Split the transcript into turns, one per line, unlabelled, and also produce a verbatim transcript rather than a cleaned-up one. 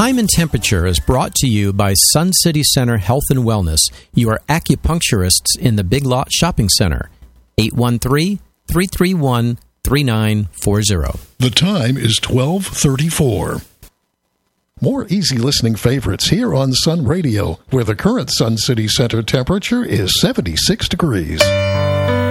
Time and Temperature is brought to you by Sun City Center Health and Wellness, your acupuncturists in the Big Lot Shopping Center. eight one three, three three one, three nine four zero.
The time is twelve thirty-four. More easy listening favorites here on Sun Radio, where the current Sun City Center temperature is seventy-six degrees.